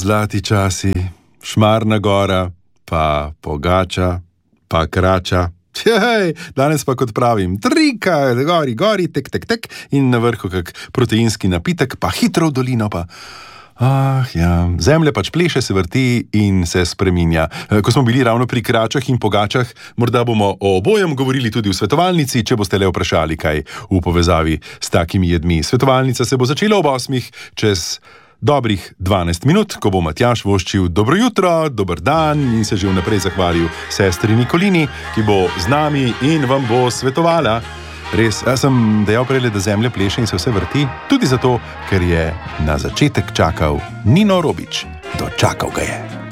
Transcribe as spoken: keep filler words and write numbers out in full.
zlati časi, Šmarna gora, pa Pogača, pa Krača. Hej, danes pa kot pravim, trika, gori, gori, tek, tek, tek in na vrhu kak proteinski napitek, pa hitro v dolino pa. Ah, ja, zemlja pač pleše, se vrti in se spreminja. Ko smo bili ravno pri Kračah in Pogačah, morda bomo o obojem govorili tudi v svetovalnici, če boste le vprašali kaj v povezavi s takimi jedmi. Svetovalnica se bo začela ob osmih, čez dobrih dvanajst minut, ko bo Matjaž voščil dobro jutro, dober dan in se že vnaprej zahvalil sestri Nikolini, ki bo z nami in vam bo svetovala. Res, jaz sem dejal prej, da zemlja pleše in se vse vrti, tudi zato, ker je na začetek čakal Nino Robič. Dočakal ga je.